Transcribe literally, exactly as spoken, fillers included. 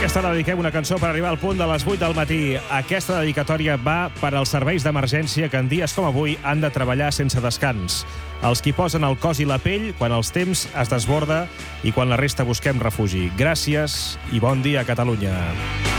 aquesta hora dediquem una cançó per arribar al punt de les vuit del matí. Aquesta dedicatòria va per als serveis d'emergència que en dies com avui han de treballar sense descans. Els qui posen el cos i la pell quan els temps es desborda i quan la resta busquem refugi. Gràcies i bon dia, Catalunya.